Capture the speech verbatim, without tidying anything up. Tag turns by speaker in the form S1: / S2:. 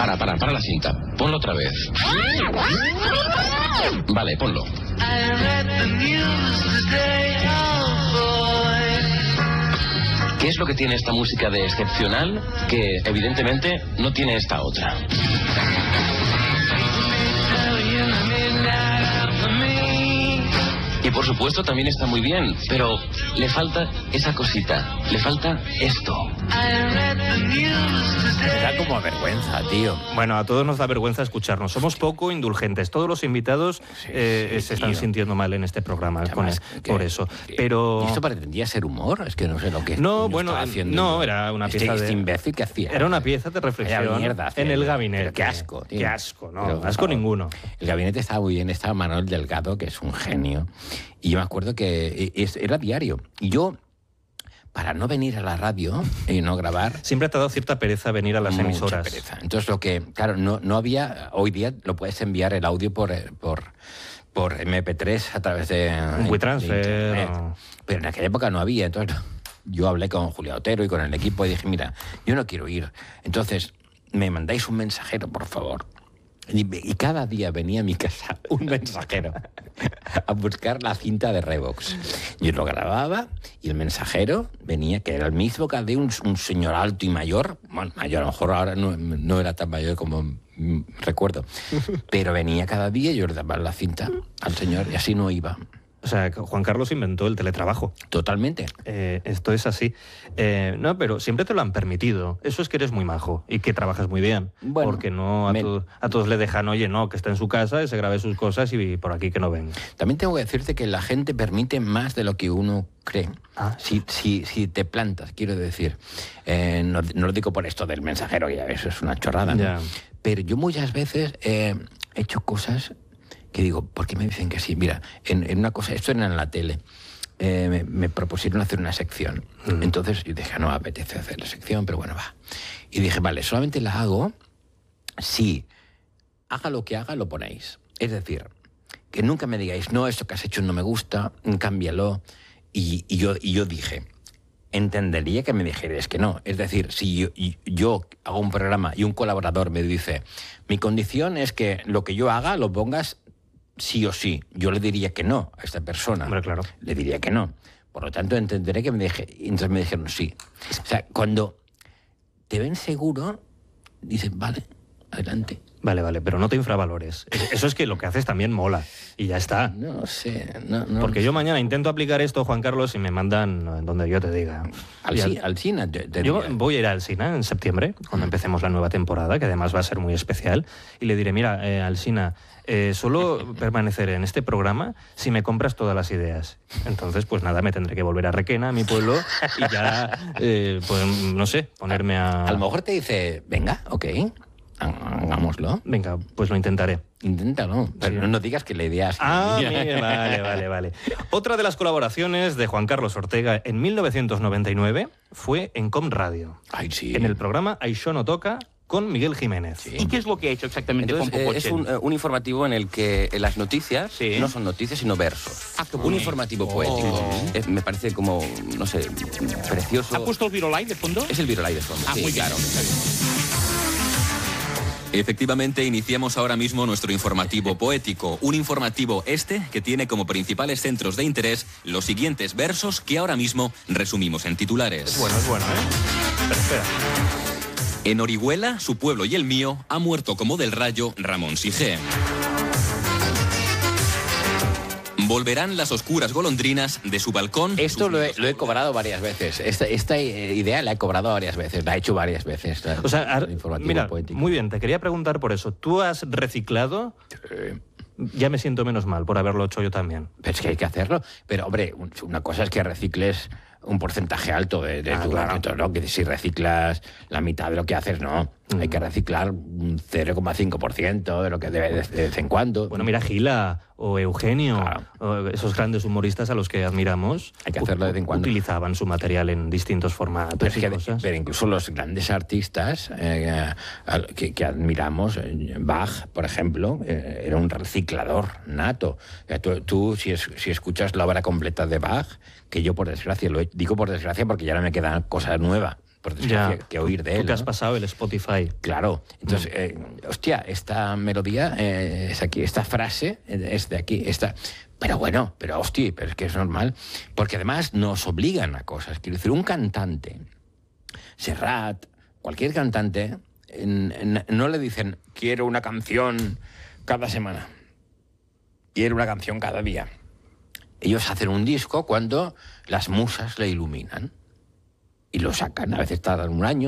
S1: Para, para, para la cinta. Ponlo otra vez. Vale, ponlo. ¿Qué es lo que tiene esta música de excepcional que evidentemente no tiene esta otra? Y por supuesto también está muy bien, pero le falta esa cosita, le falta esto.
S2: Me da como vergüenza, tío.
S3: Bueno, a todos nos da vergüenza escucharnos. Somos poco indulgentes. Todos los invitados
S2: Sí,
S3: eh,
S2: sí,
S3: se están
S2: tío.
S3: sintiendo mal en este programa con
S2: Además,
S3: el-
S2: que-
S3: por eso.
S2: que-
S3: Pero
S2: ¿Y esto pretendía ser humor? Es que no sé lo que...
S3: No,
S2: coño
S3: bueno,
S2: estaba haciendo
S3: no,
S2: yo.
S3: era una
S2: Este-
S3: pieza de-
S2: Este imbécil que hacía.
S3: era una pieza de reflexión
S2: Vaya mierda hacía.
S3: en el gabinete.
S2: Pero qué asco, tío.
S3: Qué asco, no,
S2: Pero, por
S3: asco
S2: favor.
S3: ninguno.
S2: El gabinete estaba muy bien, estaba Manuel Delgado, que es un genio. Y yo me acuerdo que es- era diario. Y yo, para no venir a la radio y no grabar...
S3: Siempre te ha dado cierta pereza venir a las
S2: mucha
S3: emisoras.
S2: pereza. Entonces lo que, claro, no, no había, hoy día lo puedes enviar el audio por, eh, por, por eme pe tres a través de,
S3: Un
S2: de
S3: WeTransfer,
S2: internet.
S3: o-
S2: Pero en aquella época no había, entonces yo hablé con Julia Otero y con el equipo y dije, mira, yo no quiero ir. Entonces, me mandáis un mensajero, por favor. Y, y cada día venía a mi casa un mensajero a buscar la cinta de Revox. Yo lo grababa y el mensajero venía, que era el mismo que de un, un señor alto y mayor, bueno, mayor, a lo mejor ahora no, no era tan mayor como mm, recuerdo, pero venía cada día y yo le daba la cinta al señor y así no iba.
S3: O sea, que Juan Carlos inventó el teletrabajo.
S2: Totalmente.
S3: Eh, esto es así. Eh, no, pero siempre te lo han permitido. Eso es que eres muy majo y que trabajas muy bien.
S2: Bueno,
S3: porque no a,
S2: me-
S3: to- a todos le dejan, oye, no, que está en su casa, y se grabe sus cosas y por aquí que no venga.
S2: También tengo que decirte que la gente permite más de lo que uno cree.
S3: Ah.
S2: Si, si, si te plantas, quiero decir. Eh, no, no lo digo por esto del mensajero, que ya ves, es una chorrada, ¿no?
S3: Ya.
S2: Pero yo muchas veces eh, he hecho cosas que digo, ¿por qué me dicen que sí? Mira, en, en una cosa, esto era en la tele. Eh, me, me propusieron hacer una sección.
S3: Mm.
S2: Entonces yo dije, no me apetece hacer la sección, pero bueno, va. Y dije, vale, solamente la hago si haga lo que haga, lo ponéis. Es decir, que nunca me digáis, no, esto que has hecho no me gusta, cámbialo. Y, y, yo, y yo dije, entendería que me dijerais que no. Es decir, si yo, y- yo hago un programa y un colaborador me dice, mi condición es que lo que yo haga lo pongas sí o sí, yo le diría que no a esta persona.
S3: Hombre, claro.
S2: Le diría que no. Por lo tanto, entenderé que me dije, y entonces me dijeron sí. O sea, cuando te ven seguro, dicen, vale, adelante.
S3: Vale, vale, pero no te infravalores. Eso es que lo que haces también mola. Y ya está.
S2: No sé, no, no.
S3: Porque yo mañana intento aplicar esto, Juan Carlos, y me mandan en donde yo te diga.
S2: Al,
S3: Y
S2: ci- al cine. te- te
S3: Yo
S2: diría.
S3: voy a ir al Sina en septiembre, cuando empecemos la nueva temporada, que además va a ser muy especial, y le diré, mira, eh, Alsina, eh, solo permaneceré en este programa si me compras todas las ideas. Entonces, pues nada, me tendré que volver a Requena, a mi pueblo, y ya, eh, pues no sé, ponerme a...
S2: A lo mejor te dice, venga, ok, hagámoslo.
S3: Venga, pues lo intentaré.
S2: Inténtalo. Pero
S3: Sí.
S2: no, no digas que la idea es...
S3: Ah, mira, vale, vale, vale. Otra de las colaboraciones de Juan Carlos Ortega en mil novecientos noventa y nueve fue en Com Radio,
S2: Ay, sí.
S3: en el programa Això no toca, con Miguel Jiménez.
S4: ¿Y qué es lo que ha hecho exactamente
S5: Entonces,
S4: Juan
S5: eh,
S4: Popochen?
S5: es un, eh, un informativo en el que eh, las noticias
S4: Sí.
S5: no son noticias, sino versos.
S4: Ah, qué
S5: un
S4: bonito.
S5: informativo
S4: Oh.
S5: poético. Eh, me parece como, no sé, precioso.
S4: ¿Ha puesto el virolai de fondo?
S5: Es el virolai de fondo.
S4: Ah,
S5: sí,
S4: muy bien.
S5: claro.
S6: Efectivamente, iniciamos ahora mismo nuestro informativo poético. Un informativo este que tiene como principales centros de interés los siguientes versos que ahora mismo resumimos en titulares.
S3: Bueno, es bueno, ¿eh? Pero espera.
S6: En Orihuela, su pueblo y el mío, ha muerto como del rayo Ramón Sigé. Volverán las oscuras golondrinas de su balcón.
S2: Esto
S6: sus
S2: lo he,
S6: nidos
S2: lo he cobrado varias veces. Esta, esta eh, idea la he cobrado varias veces. La he hecho varias veces.
S3: O sea, ar-
S2: El informativo
S3: mira,
S2: poético.
S3: muy bien, te quería preguntar por eso. ¿Tú has reciclado?
S2: Eh,
S3: Ya me siento menos mal por haberlo hecho yo también.
S2: Pero es que hay que hacerlo. Pero, hombre, un- una cosa es que recicles un porcentaje alto de, de
S3: Ah,
S2: tu
S3: claro.
S2: ámbito, ¿no? Que si reciclas la mitad de lo que haces, no. Hay que reciclar un cero coma cinco por ciento de lo que debe de, de vez en cuando.
S3: Bueno, mira, Gila o Eugenio,
S2: Claro.
S3: o esos grandes humoristas a los que admiramos,
S2: Hay que hacerlo de vez en cuando.
S3: utilizaban su material en distintos formatos
S2: Pero, es
S3: y
S2: que,
S3: cosas.
S2: pero incluso los grandes artistas eh, al- que, que admiramos, eh, Bach, por ejemplo, eh, era un reciclador nato. O sea, tú, tú, si, es- si escuchas la obra completa de Bach, que yo por desgracia, lo he- digo por desgracia porque ya no me queda cosa nueva por desgracia,
S3: Ya,
S2: que oír de
S3: tú
S2: él.
S3: te has
S2: ¿no?
S3: pasado el Spotify.
S2: Claro. Entonces, eh, hostia, esta melodía eh, es aquí, esta frase es de aquí, esta... Pero bueno, pero hostia, pero es que es normal. Porque además nos obligan a cosas. Quiero decir, un cantante, Serrat, cualquier cantante, en, en, no le dicen, quiero una canción cada semana. Quiero una canción cada día. Ellos hacen un disco cuando las musas le iluminan. Y lo sacan, a veces tardan un año.